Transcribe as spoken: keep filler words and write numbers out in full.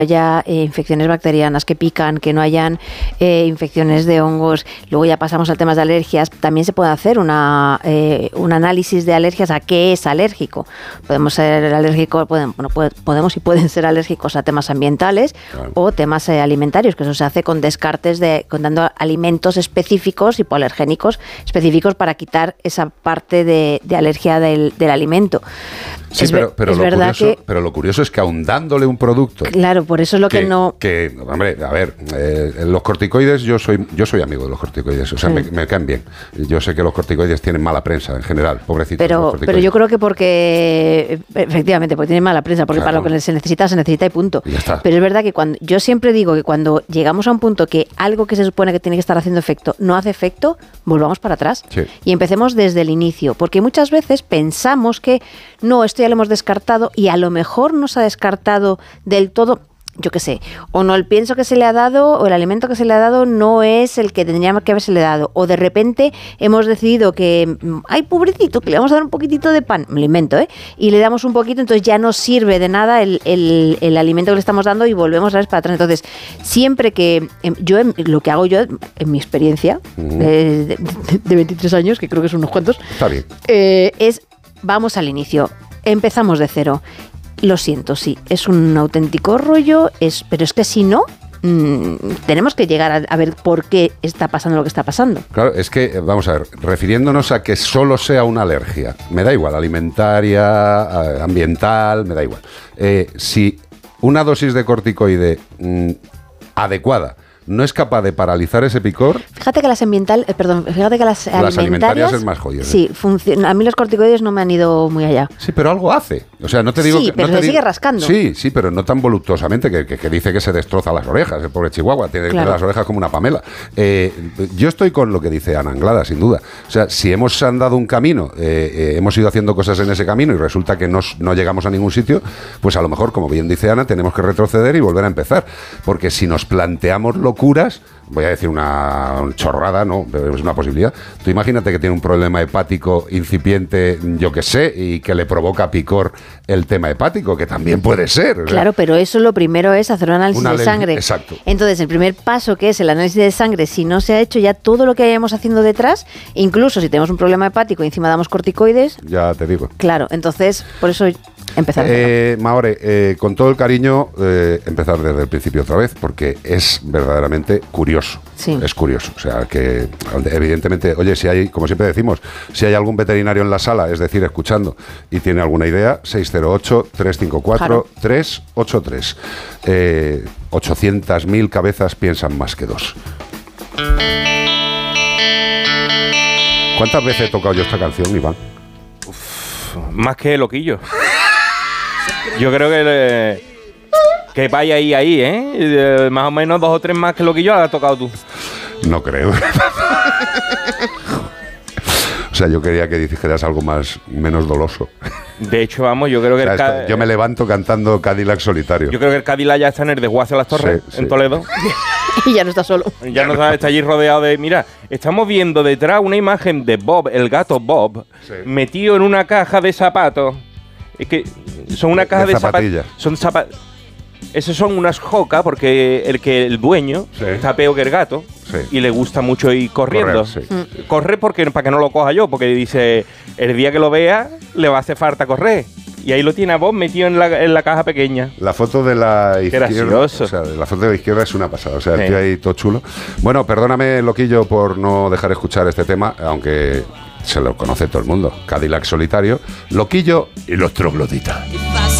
haya eh, infecciones bacterianas que pican, que no hayan eh, infecciones de hongos. Luego ya pasamos al tema de alergias. También se puede hacer una, eh, un análisis de alergias a qué es alérgico. Podemos ser alérgicos, pueden, bueno, puede, podemos y pueden ser alérgicos a temas ambientales, claro, o temas eh, alimentarios, que eso se hace con descartes, de, con dando alimentos específicos, hipoalergénicos específicos para quitar esa parte de, de alergia del, del alimento. Sí, es, pero, pero, es lo verdad curioso, que, pero lo curioso es que aun dándole un producto... Claro, por eso es lo que, que no... Que, hombre, a ver, eh, los corticoides, yo soy yo soy amigo de los corticoides, o sea, sí, me, me caen bien. Yo sé que los corticoides tienen mala prensa en general, pobrecitos. Pero, pero yo creo que porque, efectivamente, porque tienen mala prensa, porque claro, para lo que se necesita, se necesita y punto. Y ya está. Pero es verdad que cuando yo siempre digo que cuando llegamos a un punto que algo que se supone que tiene que estar haciendo efecto no hace efecto, volvamos para atrás. Sí. Y empecemos desde el inicio, porque muchas veces pensamos que no, esto ya lo hemos descartado y a lo mejor no se ha descartado del todo, yo qué sé, o no el pienso que se le ha dado o el alimento que se le ha dado no es el que tendría que haberse le dado, o de repente hemos decidido que, ay, pobrecito, que le vamos a dar un poquitito de pan, me lo invento, ¿eh? Y le damos un poquito, entonces ya no sirve de nada el, el, el alimento que le estamos dando y volvemos a ver para atrás. Entonces, siempre que yo, lo que hago yo, en mi experiencia, uh-huh, de, de, de veintitrés años, que creo que son unos cuantos, está bien, eh, es, vamos al inicio, empezamos de cero. Lo siento, sí, es un auténtico rollo, es, pero es que si no, mmm, tenemos que llegar a, a ver por qué está pasando lo que está pasando. Claro, es que, vamos a ver, refiriéndonos a que solo sea una alergia, me da igual, alimentaria, ambiental, me da igual. Eh, si una dosis de corticoide mmm, adecuada no es capaz de paralizar ese picor. Fíjate que las ambiental, eh, perdón, fíjate que las, las alimentarias, alimentarias es más jodido. Sí, funciona. A mí los corticoides no me han ido muy allá. Sí, pero algo hace. O sea, no te digo sí, que pero no te se digo, sigue rascando. Sí, sí, pero no tan voluptuosamente que, que, que dice que se destroza las orejas. El pobre Chihuahua tiene, claro, tiene las orejas como una pamela. Eh, yo estoy con lo que dice Ana Anglada, sin duda. O sea, si hemos andado un camino, eh, eh, hemos ido haciendo cosas en ese camino y resulta que no, no llegamos a ningún sitio, pues a lo mejor, como bien dice Ana, tenemos que retroceder y volver a empezar. Porque si nos planteamos locuras, voy a decir una chorrada, no, pero es una posibilidad. Tú imagínate que tiene un problema hepático incipiente, yo que sé, y que le provoca picor el tema hepático, que también puede ser. O sea, claro, pero eso lo primero es hacer un análisis una de sangre. Exacto. Entonces, el primer paso, que es el análisis de sangre, si no se ha hecho ya todo lo que hayamos haciendo detrás, incluso si tenemos un problema hepático y encima damos corticoides. Ya te digo. Claro, entonces, por eso empezar. Eh, Maore, eh, con todo el cariño, eh, empezar desde el principio otra vez, porque es verdaderamente curioso. Sí. Es curioso. O sea, que evidentemente, oye, si hay, como siempre decimos, si hay algún veterinario en la sala, es decir, escuchando, y tiene alguna idea, seis cero ocho, tres cinco cuatro, tres ocho tres. Eh, ochocientas mil cabezas piensan más que dos. ¿Cuántas veces he tocado yo esta canción, Iván? Uf, más que loquillo. Yo creo que... Le... Que vaya ahí, ahí, ¿eh? Más o menos dos o tres más que lo que yo has tocado tú. No creo. O sea, yo quería que dijeras algo más, menos doloso. De hecho, vamos, yo creo que... O sea, el Cad... esto, yo me levanto cantando Cadillac Solitario. Yo creo que el Cadillac ya está en el desguace de las Torres, sí, en sí. Toledo. Y ya no está solo. Ya no está, está allí rodeado de... Mira, estamos viendo detrás una imagen de Bob, el gato Bob, sí, metido en una caja de zapatos. Es que son una caja de, de zapatillas. Zapat- son zapatos... Esos son unas jocas porque el que el dueño, sí, está peor que el gato, sí, y le gusta mucho ir corriendo. Correr, sí. mm. Corre porque, para que no lo coja yo, porque dice, el día que lo vea le va a hacer falta correr. Y ahí lo tiene a Bob metido en la, en la caja pequeña. La foto de la izquierda, gracioso. O sea, la foto de la izquierda es una pasada. O sea, sí, el tío ahí todo chulo. Bueno, perdóname, loquillo, por no dejar escuchar este tema, aunque se lo conoce todo el mundo. Cadillac Solitario, Loquillo y los trogloditas.